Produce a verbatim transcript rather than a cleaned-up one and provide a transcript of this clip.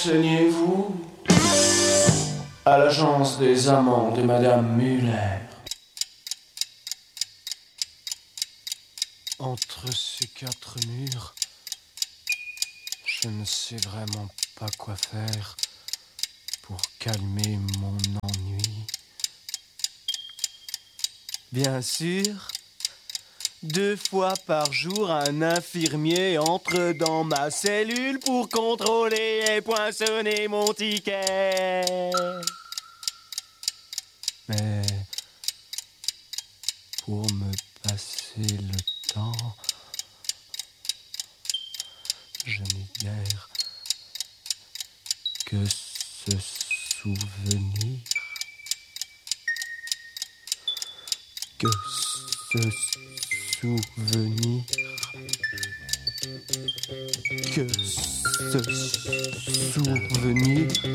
renseignez-vous à l'agence des amants de Madame Muller. Entre ces quatre murs, je ne sais vraiment pas quoi faire pour calmer mon ennui. Bien sûr, deux fois par jour, un infirmier entre dans ma cellule pour contrôler et poinçonner mon ticket. Mais pour me passer le temps, je n'ai guère que ce souvenir, que ce souvenir, que ce souvenir.